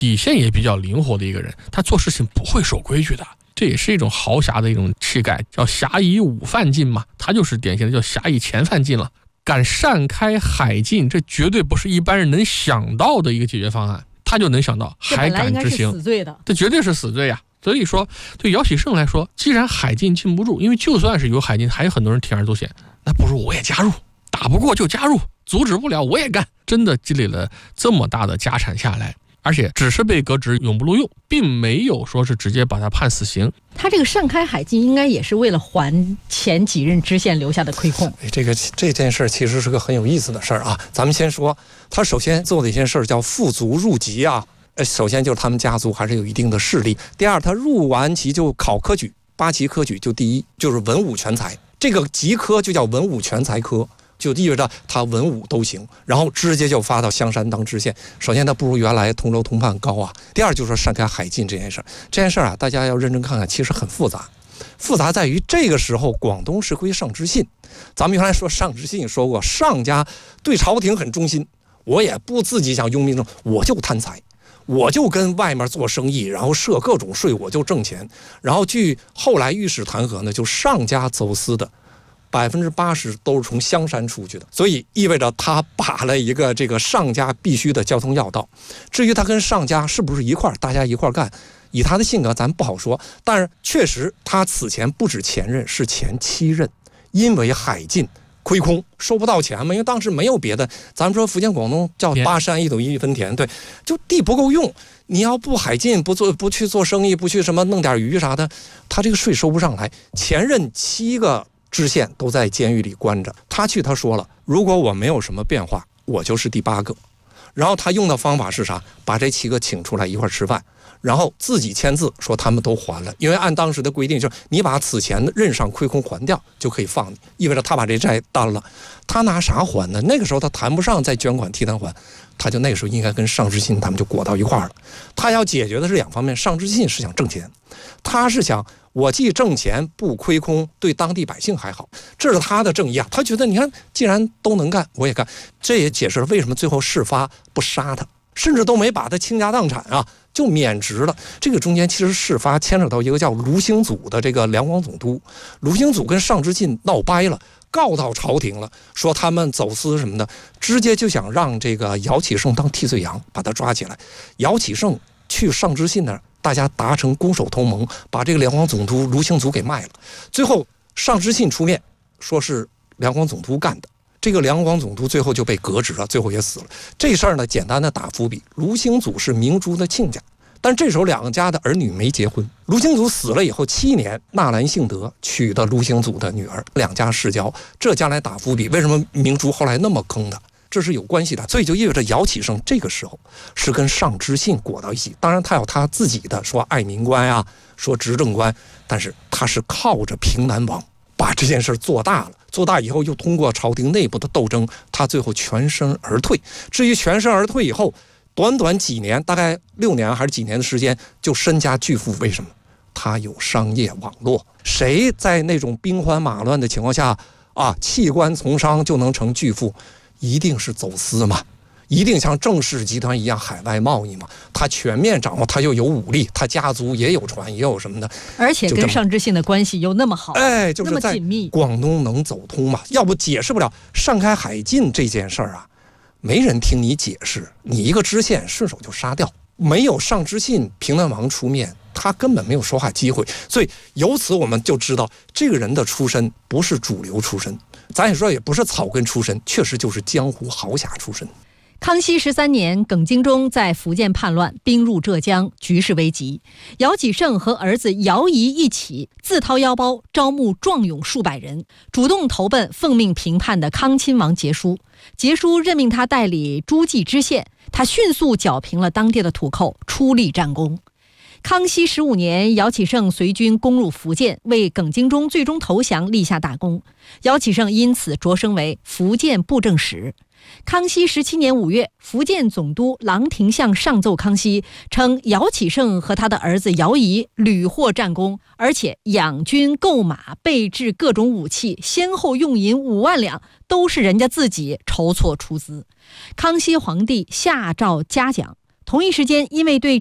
底线也比较灵活的一个人，他做事情不会守规矩的。这也是一种豪侠的一种气概，叫侠以武犯禁嘛，他就是典型的叫侠以钱犯禁了。敢擅开海禁，这绝对不是一般人能想到的一个解决方案，他就能想到，还敢执行，这绝对是死罪呀。所以说对姚启圣来说，既然海禁禁不住，因为就算是有海禁，还有很多人铤而走险，那不如我也加入，打不过就加入，阻止不了我也干。真的积累了这么大的家产下来，而且只是被革职永不录用，并没有说是直接把他判死刑。 他这个擅开海禁应该也是为了还前几任知县留下的亏空。 这件事其实是个很有意思的事儿啊。咱们先说他首先做的一件事叫富族入籍啊。首先就是他们家族还是有一定的势力。第二，他入完籍就考科举，8级科举就第一，就是文武全才。这个籍科就叫文武全才科，就意味着他文武都行，然后直接就发到香山当知县。首先他不如原来同州同判高啊。第二就是说擅开海禁这件事啊，大家要认真看看，其实很复杂。复杂在于这个时候广东是归上知信。咱们原来说上知信说过，上家对朝廷很忠心，我也不自己想用民政，我就贪财，我就跟外面做生意，然后设各种税，我就挣钱。然后据后来御史弹劾呢，就上家走私的80%都是从香山出去的，所以意味着他把了一个这个上家必须的交通要道。至于他跟上家是不是一块儿，大家一块儿干，以他的性格咱不好说。但是确实他此前不止前任，是前7任，因为海禁亏空收不到钱嘛，因为当时没有别的，咱们说福建广东叫8山1斗1分田，对，就地不够用，你要不海禁，不去做生意，不去什么弄点鱼啥的，他这个税收不上来。前任7个知县都在监狱里关着，他说了，如果我没有什么变化，我就是第8个。然后他用的方法是啥？把这7个请出来一块吃饭，然后自己签字说他们都还了，因为按当时的规定，就是你把此前任上亏空还掉就可以放你，意味着他把这债担了。他拿啥还呢？那个时候他谈不上再捐款替他还，他就那个时候应该跟上知信他们就裹到一块了。他要解决的是2方面，上知信是想挣钱，他是想我既挣钱不亏空，对当地百姓还好，这是他的正义啊。他觉得你看既然都能干我也干，这也解释了为什么最后事发不杀他，甚至都没把他倾家荡产啊，就免职了。这个中间其实事发牵扯到一个叫卢兴祖的这个两广总督，卢兴祖跟上知信闹掰了，告到朝廷了，说他们走私什么的，直接就想让这个姚启圣当替罪羊，把他抓起来。姚启圣去上知信那儿，大家达成攻守同盟，把这个两广总督卢兴祖给卖了。最后上知信出面说是两广总督干的，这个两广总督最后就被革职了，最后也死了。这事儿呢，简单的打伏笔，卢兴祖是明珠的亲家，但这时候2家的儿女没结婚。卢兴祖死了以后7年，纳兰性德娶的卢兴祖的女儿，2家世交，这将来打伏笔，为什么明珠后来那么坑的，这是有关系的。所以就意味着姚启圣这个时候是跟上知信裹到一起。当然他有他自己的说爱民观啊，说执政观，但是他是靠着平南王把这件事做大了，做大以后又通过朝廷内部的斗争，他最后全身而退。至于全身而退以后，短短几年，大概6年还是几年的时间，就身家巨富。为什么？他有商业网络。谁在那种兵荒马乱的情况下啊，弃官从商就能成巨富？一定是走私嘛，一定像郑氏集团一样海外贸易嘛。他全面掌握，他又有武力，他家族也有船，也有什么的， 而且跟上知信的关系又那么好， 就是在广东能走通嘛。要不解释不了擅开海禁这件事儿啊，没人听你解释，你一个知县顺手就杀掉。没有上知信平南王出面，他根本没有说话机会。所以由此我们就知道，这个人的出身不是主流出身，咱也说也不是草根出身，确实就是江湖豪侠出身。 康熙13年，耿精忠在福建叛乱，兵入浙江，局势危急。姚启圣和儿子姚仪一起自掏腰包招募壮勇数百人，主动投奔奉命平叛的康亲王节书。节书任命他代理诸暨知县，他迅速剿平了当地的土寇，出力战功。康熙15年，姚启圣随军攻入福建，为耿精忠最终投降立下大功。姚启圣因此擢升为福建布政使。康熙17年5月，福建总督郎廷相上奏康熙，称姚启圣和他的儿子姚仪屡获战功，而且养军购马备制各种武器，先后用银5万两，都是人家自己筹措出资。康熙皇帝下诏嘉奖， 同一时间，因为对